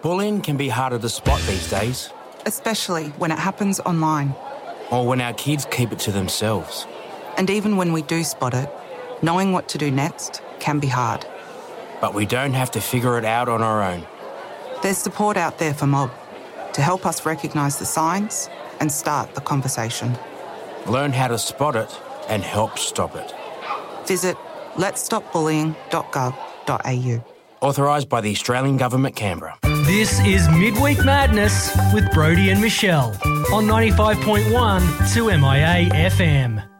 Bullying can be harder to spot these days. Especially when it happens online. Or when our kids keep it to themselves. And even when we do spot it, knowing what to do next can be hard. But we don't have to figure it out on our own. There's support out there for Mob to help us recognise the signs and start the conversation. Learn how to spot it and help stop it. Visit letsstopbullying.gov.au. Authorised by the Australian Government, Canberra. This is Midweek Madness with Brodie and Michelle on 95.1 2MIA FM.